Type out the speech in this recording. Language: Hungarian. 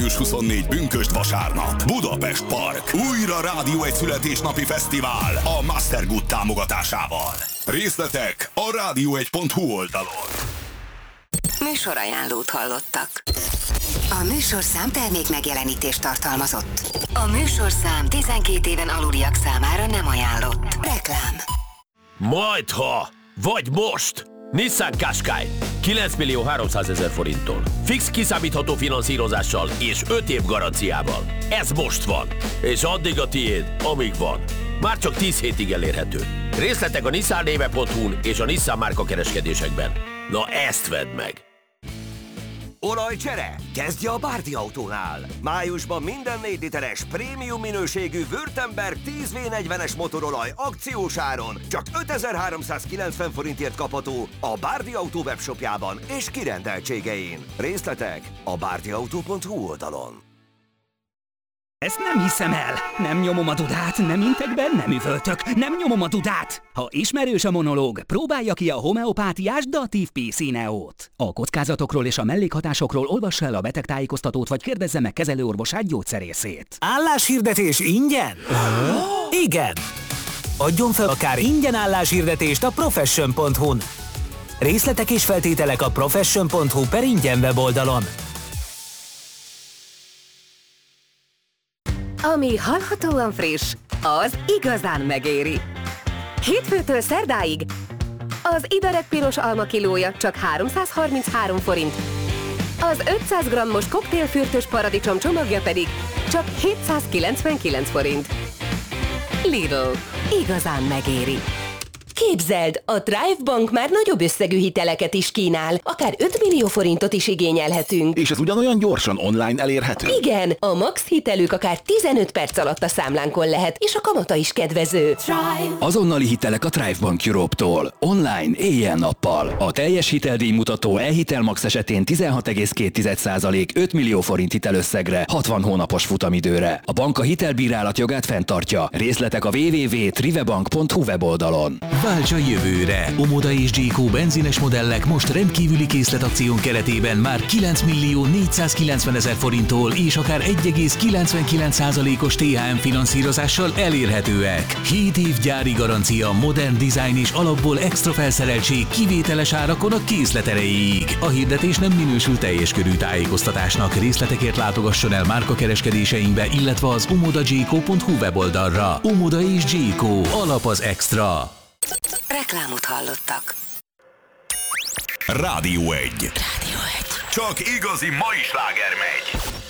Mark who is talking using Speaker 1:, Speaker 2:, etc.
Speaker 1: Június 24 pünkösd vasárnap. Budapest Park. Újra Rádió egy születésnapi fesztivál a Mastergood támogatásával. Részletek a radio1.hu oldalon.
Speaker 2: Műsorajánlót hallottak. A műsorszám termék megjelenítést tartalmazott. A műsorszám 12 éven aluliak számára nem ajánlott. Reklám.
Speaker 3: Majdha, vagy most! Nissan Qashqai 9 300 000 forinttól. Fix kiszámítható finanszírozással és 5 év garanciával. Ez most van. És addig a tiéd, amíg van. Már csak 10 hétig elérhető. Részletek a nissan-néve.hu-n és a Nissan márka kereskedésekben. Na ezt vedd meg!
Speaker 4: Olajcsere? Kezdje a Bárdi Autónál! Májusban minden 4 literes prémium minőségű Württemberg 10V40-es motorolaj akciós áron csak 5390 forintért kapható a Bárdi Autó webshopjában és kirendeltségein. Részletek a bárdiautó.hu oldalon.
Speaker 5: Ezt nem hiszem el! Nem nyomom a dudát, nem intek be, nem üvöltök, nem nyomom a dudát! Ha ismerős a monológ, próbálja ki a homeopátiás Datív PC Neót. A kockázatokról és a mellékhatásokról olvassa el a betegtájékoztatót, vagy kérdezze meg kezelőorvosát, gyógyszerészét.
Speaker 6: Álláshirdetés ingyen? Igen! Adjon fel akár ingyen álláshirdetést a profession.hu-n. Részletek és feltételek a profession.hu/ingyen weboldalon.
Speaker 7: Ami hallhatóan friss, az igazán megéri. Hétfőtől szerdáig az Iderek piros alma kilója csak 333 forint, az 500 g-os koktélfürtös paradicsom csomagja pedig csak 799 forint. Lidl. Igazán megéri. Képzeld, a Thrive Bank már nagyobb összegű hiteleket is kínál, akár 5 millió forintot is igényelhetünk.
Speaker 1: És ez ugyanolyan gyorsan online elérhető?
Speaker 7: Igen, a max hitelük akár 15 perc alatt a számlánkon lehet, és a kamata is kedvező.
Speaker 8: Thrive. Azonnali hitelek a Thrive Bank Europe-tól. Online, éjjel-nappal. A teljes hiteldíjmutató e-hitel max esetén 16,2% 5 millió forint hitelösszegre, 60 hónapos futamidőre. A bank a hitelbírálat jogát fenntartja. Részletek a www.trivebank.hu weboldalon.
Speaker 9: Váltsa jövőre! Omoda és G.Co benzines modellek most rendkívüli készletakción keretében már 9 490 000 forinttól és akár 1,99%-os THM finanszírozással elérhetőek. 7 év gyári garancia, modern design és alapból extra felszereltség kivételes árakon a készlet erejéig. A hirdetés nem minősül teljes körű tájékoztatásnak. Részletekért látogasson el márkakereskedéseinkbe, illetve az omodagco.hu weboldalra. Omoda és G.Co. Alap az extra.
Speaker 2: Reklámot hallottak.
Speaker 1: Rádió 1.
Speaker 2: Rádió 1.
Speaker 1: Csak igazi mai sláger megy.